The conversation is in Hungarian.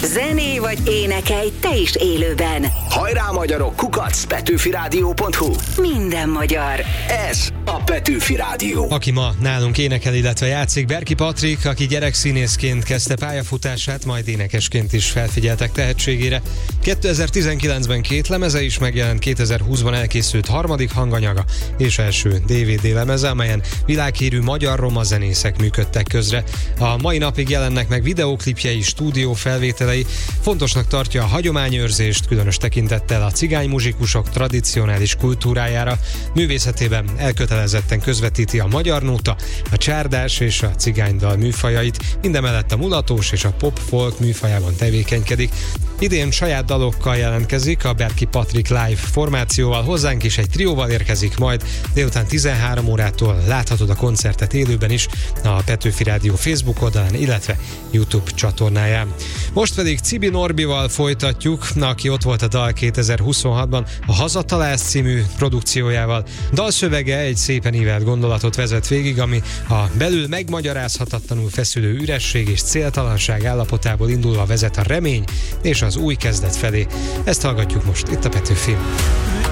Zené vagy énekelj te is élőben. Hajrá magyarok, @petőfiradio.hu. Minden magyar. Ez a Petőfi Rádió. Aki ma nálunk énekel, illetve játszik, Berki Patrik, aki gyerekszínészként kezdte pályafutását, majd énekesként is felfigyeltek tehetségére. 2019-ben 2 lemeze is megjelent, 2020-ban elkészült harmadik hanganyaga és első DVD lemeze, amelyen világhírű magyar roma zenészek működtek közre. A mai napig jelennek meg videóklipjei, stúdió felvételei. Fontosnak tartja a hagyományőrzést, különös tekintettel a cigány muzsikusok tradicionális kultúrájára. Művészetében elkötelezetten közvetíti a magyar nóta, a csárdás és a cigánydal műfajait, mindemellett a mulatós és a pop-folk műfajában tevékenykedik. Idén saját dalokkal jelentkezik, a Berki Patrik live formációval, hozzánk is egy trióval érkezik majd, délután 13 órától láthatod a koncertet élőben is a Petőfi Rádió Facebook oldalán, illetve YouTube csatornáján. Most pedig Cibi Norbival folytatjuk, aki ott volt a Dal 2026-ban a Hazatalálsz című produkciójával. Dalszövege egy szépen ívelt gondolatot vezet végig, ami a belül megmagyarázhatatlanul feszülő üresség és céltalanság állapotából indulva vezet a remény és az új kezdet felé. Ezt hallgatjuk most itt a Petőfin.